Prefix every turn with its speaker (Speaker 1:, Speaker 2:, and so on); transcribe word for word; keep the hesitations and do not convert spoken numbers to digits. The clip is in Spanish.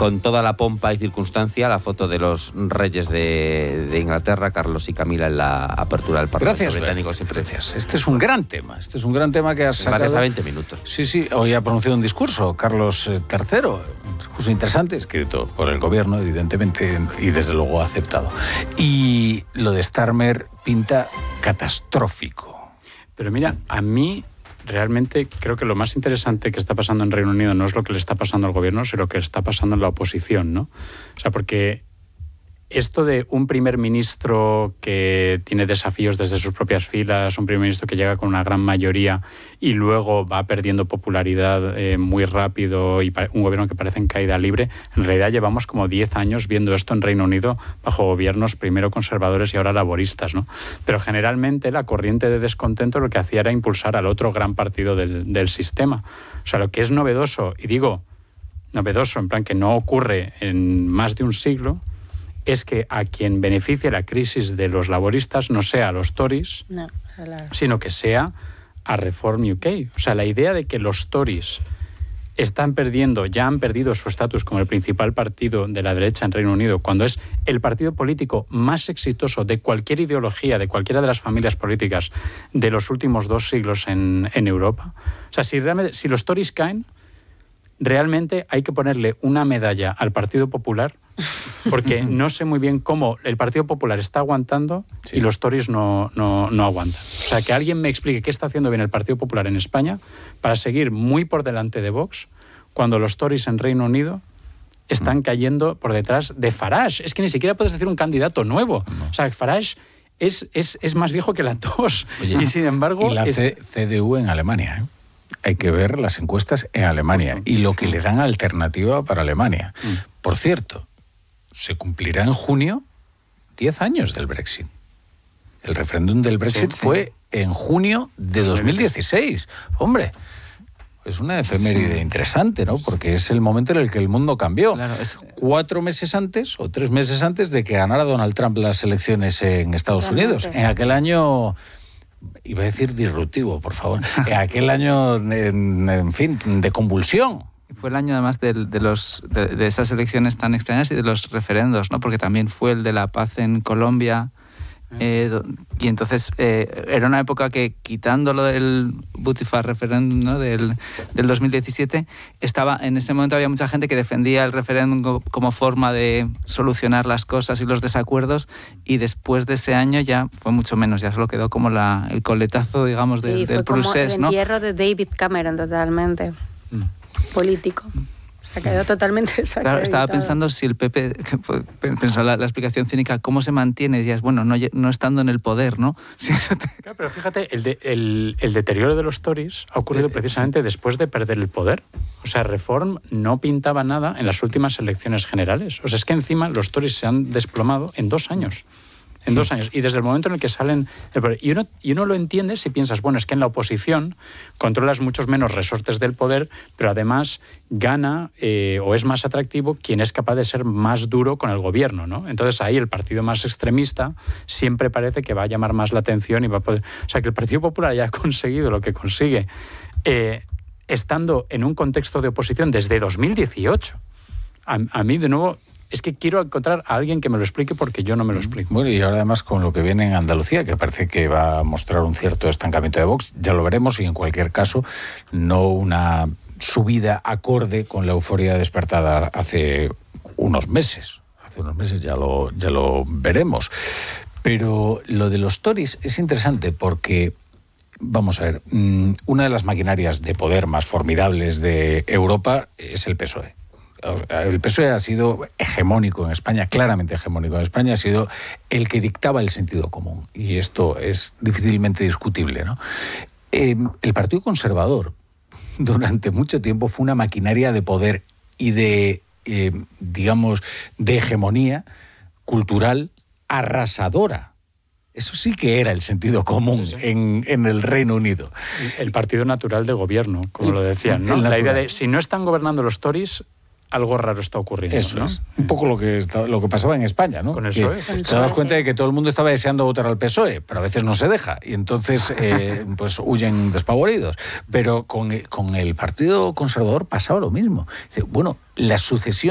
Speaker 1: con toda la pompa y circunstancia, la foto de los reyes de, de Inglaterra, Carlos y Camila, en la apertura del Parlamento
Speaker 2: Gracias,
Speaker 1: británico. Siempre.
Speaker 2: Gracias. Este es un gran tema. Este es un gran tema que has sacado.
Speaker 1: Gracias a veinte minutos.
Speaker 2: Sí, sí. Hoy ha pronunciado un discurso, Carlos tercero. Un discurso interesante, escrito por el gobierno, evidentemente, y desde luego aceptado. Y lo de Starmer pinta catastrófico.
Speaker 3: Pero mira, a mí realmente creo que lo más interesante que está pasando en Reino Unido no es lo que le está pasando al gobierno, sino lo que le está pasando en la oposición, ¿no? O sea, porque esto de un primer ministro que tiene desafíos desde sus propias filas, un primer ministro que llega con una gran mayoría y luego va perdiendo popularidad eh, muy rápido y un gobierno que parece en caída libre, en realidad llevamos como diez años viendo esto en Reino Unido bajo gobiernos primero conservadores y ahora laboristas, ¿no? Pero generalmente la corriente de descontento lo que hacía era impulsar al otro gran partido del, del sistema. O sea, lo que es novedoso, y digo novedoso en plan que no ocurre en más de un siglo, es que a quien beneficie la crisis de los laboristas no sea a los Tories, no, claro, sino que sea a Reform U K. O sea, la idea de que los Tories están perdiendo, ya han perdido su estatus como el principal partido de la derecha en Reino Unido, cuando es el partido político más exitoso de cualquier ideología, de cualquiera de las familias políticas de los últimos dos siglos en, en Europa. O sea, si, realmente, si los Tories caen, realmente hay que ponerle una medalla al Partido Popular, porque no sé muy bien cómo el Partido Popular está aguantando sí. y los Tories no, no, no aguantan. O sea, que alguien me explique qué está haciendo bien el Partido Popular en España para seguir muy por delante de Vox cuando los Tories en Reino Unido están cayendo por detrás de Farage. Es que ni siquiera puedes decir un candidato nuevo. No. O sea, Farage es, es, es más viejo que la tos. Oye, y sin embargo...
Speaker 2: Y la es... C D U en Alemania, ¿eh? Hay que ver las encuestas en Alemania Justo. y lo que le dan alternativa para Alemania. Mm. Por cierto, se cumplirá en junio diez años del Brexit. El referéndum del Brexit sí, sí. fue en junio de dos mil dieciséis. Hombre, es una efeméride sí. interesante, ¿no? Porque es el momento en el que el mundo cambió. Claro, es... Cuatro meses antes o tres meses antes de que ganara Donald Trump las elecciones en Estados Unidos. En aquel año... Iba a decir disruptivo, por favor. Aquel año, en, en fin, de convulsión.
Speaker 4: Fue el año además de, de, los, de, de esas elecciones tan extrañas y de los referendos, ¿no? Porque también fue el de la paz en Colombia. Eh, y entonces eh, era una época que, quitando lo del Butifarra referéndum, ¿no? del, del dos mil diecisiete, estaba, en ese momento había mucha gente que defendía el referéndum como forma de solucionar las cosas y los desacuerdos, y después de ese año ya fue mucho menos, ya solo quedó como la, el coletazo, digamos, de,
Speaker 5: sí,
Speaker 4: del procés,
Speaker 5: ¿no?
Speaker 4: El
Speaker 5: entierro de David Cameron totalmente mm. político. Se ha quedado totalmente desacreditado.
Speaker 4: Claro, estaba pensando si el P P, pensaba la, la explicación cínica, ¿cómo se mantiene? Dirías, bueno, no, no estando en el poder, ¿no? Sí,
Speaker 3: claro, pero fíjate, el, de, el, el deterioro de los Tories ha ocurrido precisamente sí. después de perder el poder. O sea, Reform no pintaba nada en las últimas elecciones generales. O sea, es que encima los Tories se han desplomado en dos años. En dos años. Y desde el momento en el que salen... Y uno, y uno lo entiende si piensas, bueno, es que en la oposición controlas muchos menos resortes del poder, pero además gana eh, o es más atractivo quien es capaz de ser más duro con el gobierno, ¿no? Entonces ahí el partido más extremista siempre parece que va a llamar más la atención y va a poder... O sea, que el Partido Popular ya ha conseguido lo que consigue eh, estando en un contexto de oposición desde dos mil dieciocho. A, a mí, de nuevo... Es que quiero encontrar a alguien que me lo explique porque yo no me lo explico.
Speaker 2: Bueno, y ahora además con lo que viene en Andalucía, que parece que va a mostrar un cierto estancamiento de Vox, ya lo veremos, y en cualquier caso no una subida acorde con la euforia despertada hace unos meses. Hace unos meses ya lo, ya lo veremos. Pero lo de los Tories es interesante porque, vamos a ver, una de las maquinarias de poder más formidables de Europa es el P S O E. El P S O E ha sido hegemónico en España, claramente hegemónico en España, ha sido el que dictaba el sentido común. Y esto es difícilmente discutible, ¿no? Eh, el Partido Conservador durante mucho tiempo fue una maquinaria de poder y de, eh, digamos, de hegemonía cultural arrasadora. Eso sí que era el sentido común sí, sí. En, en el Reino Unido.
Speaker 3: El partido natural de gobierno, como lo decían, ¿no? La idea de, si no están gobernando los Tories, algo raro está ocurriendo.
Speaker 2: Eso
Speaker 3: ¿no?
Speaker 2: es. Un poco lo que, está, lo que pasaba en España, ¿no?
Speaker 3: Con el P S O E.
Speaker 2: Que te das cuenta de que todo el mundo estaba deseando votar al P S O E, pero a veces no se deja. Y entonces eh, pues huyen despavoridos. Pero con, con el Partido Conservador pasaba lo mismo. Bueno, la sucesión